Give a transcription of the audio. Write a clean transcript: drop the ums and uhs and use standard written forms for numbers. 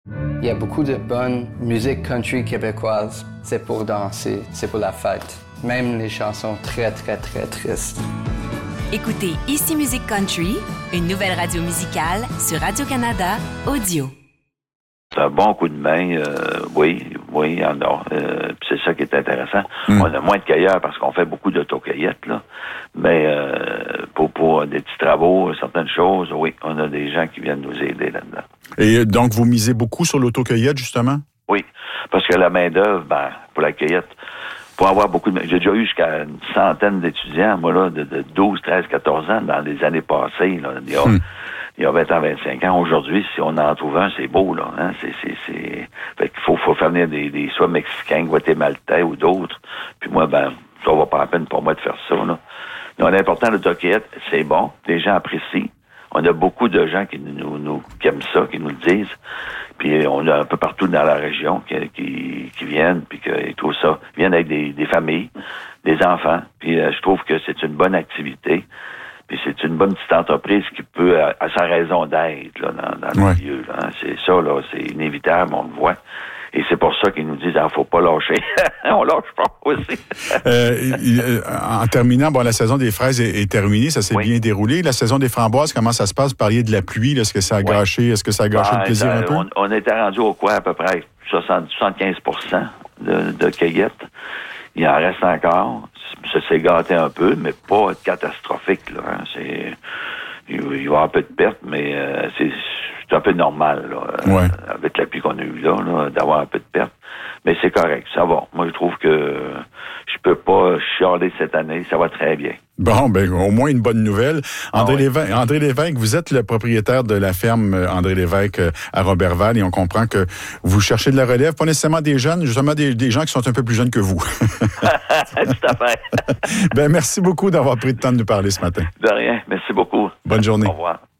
Il y a beaucoup de bonne musique country québécoise. C'est pour danser, c'est pour la fête. Même les chansons très, très, très tristes. Écoutez Ici Musique Country, une nouvelle radio musicale sur Radio-Canada Audio. C'est un bon coup de main, oui, il y en a. Puis c'est ça qui est intéressant. On a moins de cueilleurs parce qu'on fait beaucoup d'autocueillettes, là. Mais pour des petits travaux, certaines choses, oui, on a des gens qui viennent nous aider là-dedans. Et donc, vous misez beaucoup sur l'autocueillette, justement? Oui, parce que la main-d'œuvre, pour la cueillette, pour avoir beaucoup de... J'ai déjà eu jusqu'à une centaine d'étudiants, moi, là, de 12, 13, 14 ans, dans les années passées, là. Il y a 20 ans, 25 ans. Aujourd'hui, si on en trouve un, c'est beau, là. Hein? Fait qu'il faut faire venir des soit mexicains, guatémaltais ou d'autres. Puis moi, ça va pas la peine pour moi de faire ça, là. Donc, l'important, l'autocueillette, c'est bon. Les gens apprécient. On a beaucoup de gens qui qui aiment ça, qui nous le disent. Puis on a un peu partout dans la région qui viennent, puis qui trouvent ça. Ils viennent avec des familles, des enfants. Puis je trouve que c'est une bonne activité. Puis c'est une bonne petite entreprise qui peut, à sa raison d'être, là, dans le milieu, là. C'est ça, là, c'est inévitable, on le voit. Et c'est pour ça qu'ils nous disent, faut pas lâcher. On lâche pas aussi. En terminant, la saison des fraises est terminée, ça s'est bien déroulé. La saison des framboises, comment ça se passe? Vous parliez de la pluie, là, est-ce que ça a gâché le plaisir un peu? On était rendu à peu près 70-75% de cueillettes. Il en reste encore. Ça s'est gâté un peu, mais pas catastrophique, là. Hein. Il va y avoir un peu de pertes, mais c'est un peu normal, là, avec la pluie qu'on a eue là, d'avoir un peu de pertes. Mais c'est correct, ça va. Moi, je trouve que je peux pas chialer cette année, ça va très bien. Bon, au moins une bonne nouvelle. André Lévesque, vous êtes le propriétaire de la ferme André Lévesque à Roberval et on comprend que vous cherchez de la relève, pas nécessairement des jeunes, justement des gens qui sont un peu plus jeunes que vous. Tout à fait. Merci beaucoup d'avoir pris le temps de nous parler ce matin. De rien, merci beaucoup. Bonne journée. Au revoir.